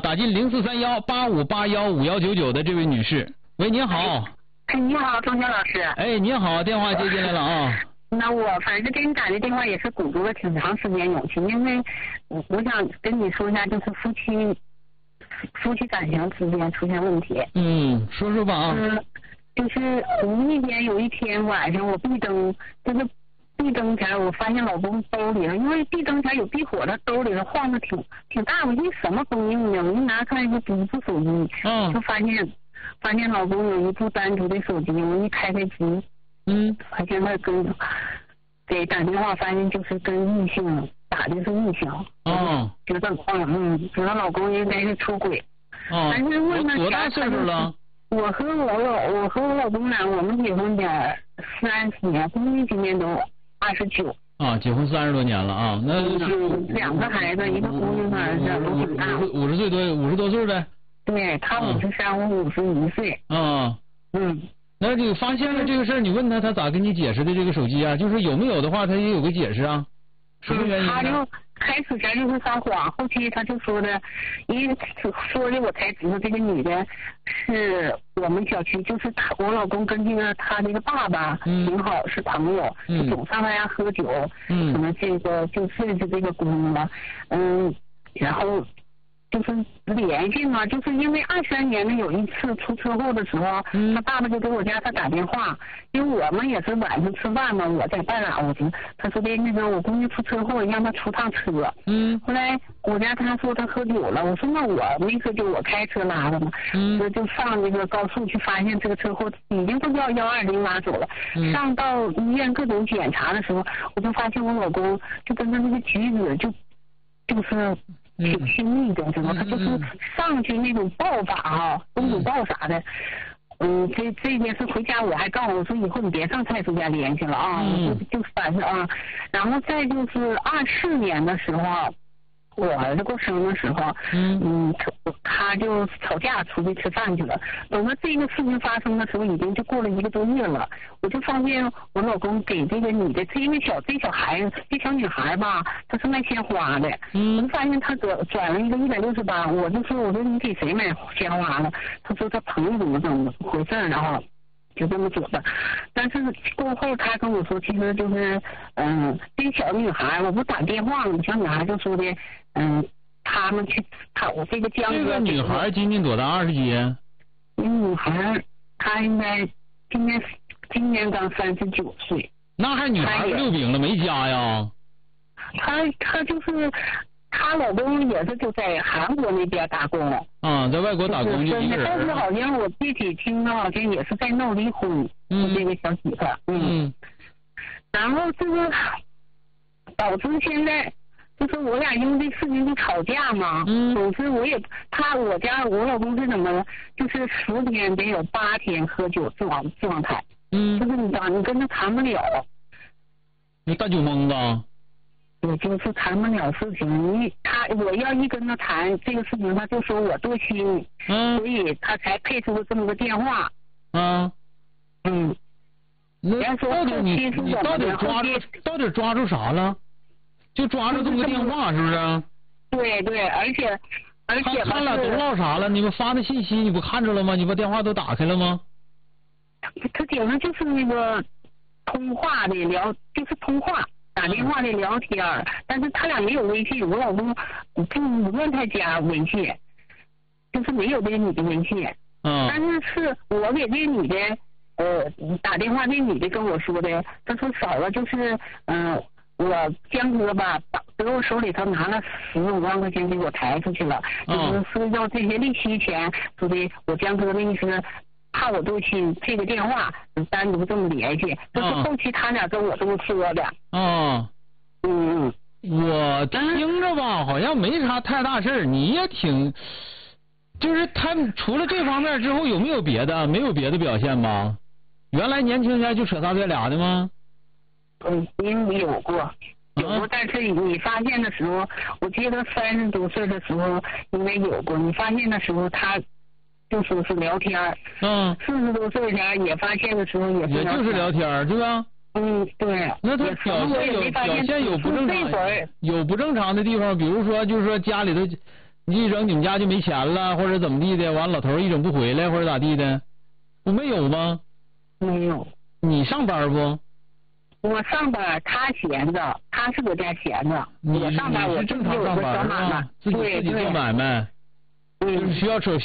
打进043185815199的这位女士。喂，您好。 哎，你好，钟晓老师。 哎，您好，电话接进来了啊。 那我反正给你打的电话也是鼓足了挺长时间勇气，因为我想跟你说一下，就是夫妻感情之间出现问题。 说说吧啊。 就是无意间有一天晚上我闭灯，就是闭灯前我发现老公兜里了，因为闭灯前有避火的，兜里头晃的挺大，我一什么功用呢？我一拿看就不是手机，就发现老公有一部单独的手机，我一开机，发现他给打电话，发现就是跟异性打的是异性，觉得老公应该是出轨，但是问他多大岁数了？ 我和我老公俩，我们结婚点30年，婚姻今年都29。 结婚30多年了啊，那是 2个孩子，一个姑娘，个儿子，都挺大。 50多岁呗。 对，他53，我51岁。 那你发现了这个事儿，你问他咋跟你解释的这个手机啊？就是有没有的话，他也有个解释啊。什么原因？ 他就开始前就是撒谎，后期他就说的，因为说的我才知道这个女的是我们小区，就是我老公跟他那个爸爸挺好，是朋友，就总上他家喝酒，可能这个就认识这个姑娘了，然后就是联系嘛，就是因为23年的有一次出车祸的时候，他爸爸就给我家他打电话，因为我们也是晚上吃饭嘛，我在半拉子，他说的那个我姑娘出车祸，让他出趟车，后来我家他说他喝酒了，我说那我没喝酒，我开车拉的嘛，就上那个高速去，发现这个车祸已经都叫120拉走了，上到医院各种检查的时候，我就发现我老公就跟他那个举止就是挺亲密的，知道他就是上去那种抱法公主抱啥的，这件事回家我还告诉我说以后你别上太叔家联系了啊，就反正然后再就是24年的时候，我儿子过生的时候，他就吵架出去吃饭去了。等到这个事情发生的时候，已经就过了1个多月了。我就发现我老公给这个女的，因为这小孩子，这小女孩吧，她是卖鲜花的。我就发现他转了一个168，我就说你给谁买鲜花了？他说他朋友怎么回事，然后就这么说的。但是过后他跟我说，其实就是这小女孩，我不打电话了，小女孩就说的他们去我这个江哥。 这个女孩今年多大？20几？ 女孩她应该今年刚39岁。 那还女孩6饼了，没家呀？ 她就是她老公也是就在韩国那边打工。 在外国打工就一个人。 但是好像我具体听到好像也是在闹离婚。这个小媳妇。然后这个导致现在。就是我俩因为这事情就吵架嘛，总之我老公是怎么了？就是10天得有8天喝酒状态，就是你跟他谈不了， 你大酒蒙子， 我就是谈不了事情，我要一跟他谈这个事情，他就说我多心，所以他才配出了这么个电话， 那到底你到底抓住啥了？就抓住这么个电话，是不是？ 对，而且他俩都唠啥了？你们发的信息你不看着了吗？你把电话都打开了吗？ 他顶上就是那个通话的就是通话打电话的聊天，但是他俩没有微信，我老公不愿他加微信，就是没有这个女的微信。但是我给这个女的打电话，那女的跟我说的，她说少了就是我江哥吧，给我手里头拿了15万块钱给我抬出去了，就是要这些利息钱，说的我江哥的意思怕我多心，配个电话单独这么联系，这是后期他俩跟我这么说的。 我听着吧，好像没啥太大事儿，你也挺，就是他除了这方面之后有没有别的？没有别的表现吧？原来年轻前就扯仨这俩的吗？ 因为有过，但是你发现的时候，我记得30多岁的时候应该有过。你发现的时候，他就说是聊天，40多岁前也发现的时候也就是聊天，对吧？ 对。 那他表现有不正常的地方，比如说就是说家里头你一整你们家就没钱了，或者怎么地的，完老头一整不回来，或者咋地的，我没有吗？ 没有。 你上班不？ 我上班，他闲着，他是搁家闲着。我上班，我正常上班啊，自己做买卖，就是需要